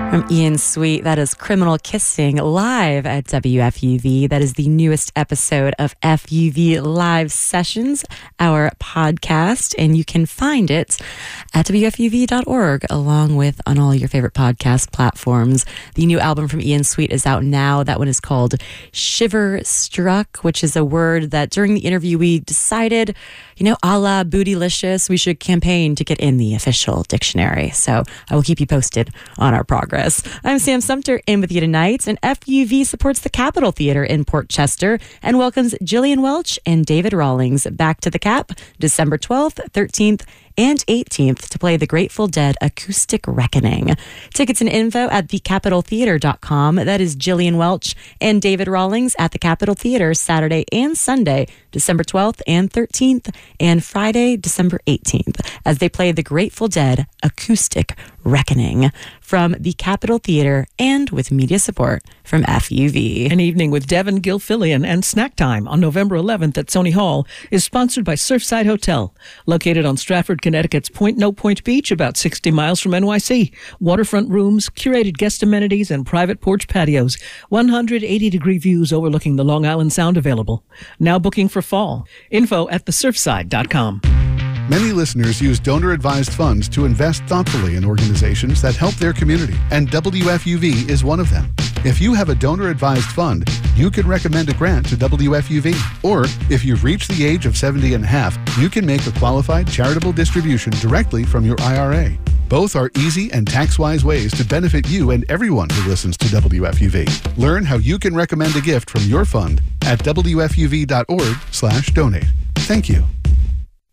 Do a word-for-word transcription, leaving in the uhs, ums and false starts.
From Ian Sweet, that is Criminal Kissing live at W F U V. That is the newest episode of F U V Live Sessions, our podcast, and you can find it at W F U V dot org along with on all your favorite podcast platforms. The new album from Ian Sweet is out now. That one is called Shiver Struck, which is a word that during the interview we decided, you know, a la Bootylicious, we should campaign to get in the official dictionary. So I will keep you posted on our progress. I'm Sam Sumter in with you tonight, and F U V supports the Capitol Theater in Port Chester and welcomes Jillian Welch and David Rawlings back to the Cap December twelfth, thirteenth, and eighteenth to play the Grateful Dead Acoustic Reckoning. Tickets and info at the capitol theater dot com. That is Jillian Welch and David Rawlings at the Capitol Theater Saturday and Sunday, December twelfth and thirteenth, and Friday, December eighteenth, as they play the Grateful Dead Acoustic Reckoning from the Capitol Theater and with media support from F U V. An evening with Devin Gilfillian and Snack Time on November eleventh at Sony Hall is sponsored by Surfside Hotel, located on Stratford, Connecticut's Point No Point Beach, about sixty miles from N Y C. Waterfront rooms, curated guest amenities, and private porch patios. one hundred eighty degree views overlooking the Long Island Sound available. Now booking for fall. Info at the surfside dot com. Many listeners use donor-advised funds to invest thoughtfully in organizations that help their community, and W F U V is one of them. If you have a donor-advised fund, you can recommend a grant to W F U V. Or, if you've reached the age of seventy and a half, you can make a qualified charitable distribution directly from your I R A. Both are easy and tax-wise ways to benefit you and everyone who listens to W F U V. Learn how you can recommend a gift from your fund at W F U V dot org slash donate. Thank you.